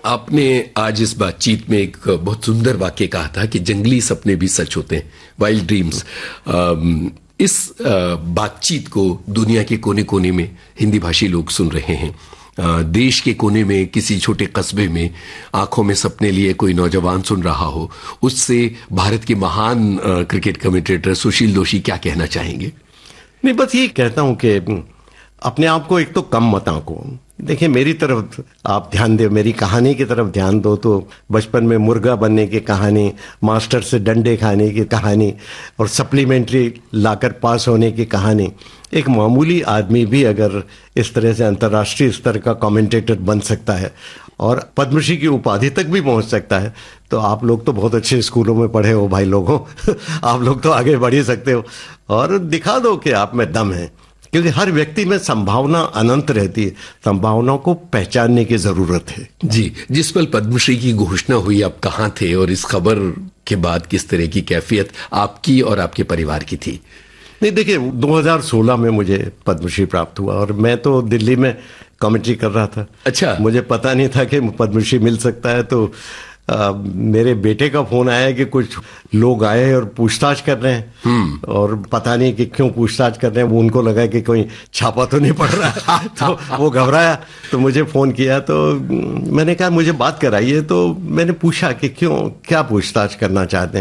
आपने आज इस बातचीत में एक बहुत सुंदर वाक्य कहा था कि जंगली सपने भी सच होते हैं, वाइल्ड ड्रीम्स। इस बातचीत को दुनिया के कोने कोने में हिंदी भाषी लोग सुन रहे हैं। देश के कोने में किसी छोटे कस्बे में आंखों में सपने लिए कोई नौजवान सुन रहा हो, उससे भारत के महान क्रिकेट कमेंटेटर सुशील दोषी क्या कहना चाहेंगे? नहीं, बस ये कहता हूं कि अपने आप को एक तो कम मत आंको। देखिए, मेरी तरफ आप ध्यान दे, मेरी कहानी की तरफ ध्यान दो तो बचपन में मुर्गा बनने की कहानी, मास्टर से डंडे खाने की कहानी और सप्लीमेंट्री लाकर पास होने की कहानी। एक मामूली आदमी भी अगर इस तरह से अंतर्राष्ट्रीय स्तर का कमेंटेटर बन सकता है और पद्मश्री की उपाधि तक भी पहुंच सकता है, तो आप लोग तो बहुत अच्छे स्कूलों में पढ़े हो भाई लोगों आप लोग तो आगे बढ़ ही सकते हो और दिखा दो कि आप में दम है। क्योंकि हर व्यक्ति में संभावना अनंत रहती है, संभावनाओं को पहचानने की जरूरत है। जी, जिस पल पद्मश्री की घोषणा हुई आप कहाँ थे और इस खबर के बाद किस तरह की कैफियत आपकी और आपके परिवार की थी? नहीं, देखिए 2016 में मुझे पद्मश्री प्राप्त हुआ और मैं तो दिल्ली में कमेंट्री कर रहा था। अच्छा। मुझे पता नहीं था कि पद्मश्री मिल सकता है। तो मेरे बेटे का फोन आया कि कुछ लोग आए और पूछताछ कर रहे हैं और पता नहीं कि क्यों पूछताछ कर रहे हैं। वो उनको लगा कि कोई छापा तो नहीं पड़ रहा तो वो घबराया, तो मुझे फोन किया। तो मैंने कहा मुझे बात कराइए। तो मैंने पूछा कि क्यों, क्या पूछताछ करना चाहते हैं।